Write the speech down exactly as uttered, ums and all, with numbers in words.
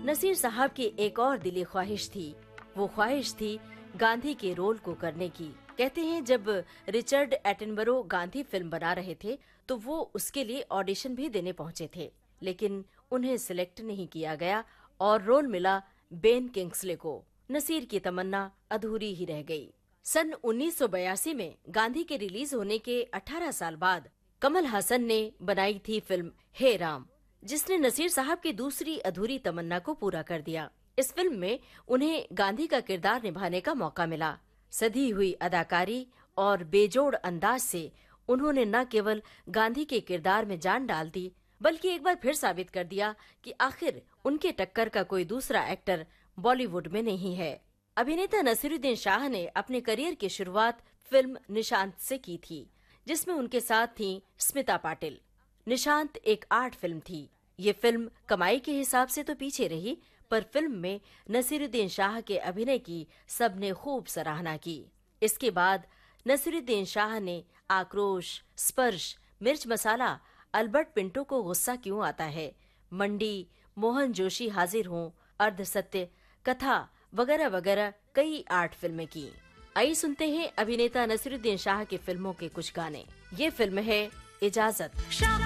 नसीर साहब की एक और दिली ख्वाहिश थी। वो ख्वाहिश थी गांधी के रोल को करने की। कहते हैं जब रिचर्ड एटनबरो गांधी फिल्म बना रहे थे तो वो उसके लिए ऑडिशन भी देने पहुंचे थे, लेकिन उन्हें सिलेक्ट नहीं किया गया और रोल मिला बेन किंग्सले को। नसीर की तमन्ना अधूरी ही रह गई। सन उन्नीस सौ बयासी में गांधी के रिलीज होने के अठारह साल बाद कमल हासन ने बनाई थी फिल्म हे राम, जिसने नसीर साहब की दूसरी अधूरी तमन्ना को पूरा कर दिया। इस फिल्म में उन्हें गांधी का किरदार निभाने का मौका मिला। सधी हुई अदाकारी और बेजोड़ अंदाज से उन्होंने न केवल गांधी के किरदार में जान डाल दी, बल्कि एक बार फिर साबित कर दिया कि आखिर उनके टक्कर का कोई दूसरा एक्टर बॉलीवुड में नहीं है। अभिनेता नसीरुद्दीन शाह ने अपने करियर की शुरुआत फिल्म निशांत से की थी, जिसमें उनके साथ थी स्मिता पाटिल। निशांत एक आर्ट फिल्म थी। ये फिल्म कमाई के हिसाब से तो पीछे रही, पर फिल्म में नसीरुद्दीन शाह के अभिनय की सबने खूब सराहना की। इसके बाद नसीरुद्दीन शाह ने आक्रोश, स्पर्श, मिर्च मसाला, अल्बर्ट पिंटो को गुस्सा क्यों आता है, मंडी, मोहन जोशी हाजिर हों, अर्धसत्य, कथा वगैरह वगैरह कई आर्ट फिल्में की। आइए सुनते हैं अभिनेता नसीरुद्दीन शाह की फिल्मों के कुछ गाने। ये फिल्म है इजाजत।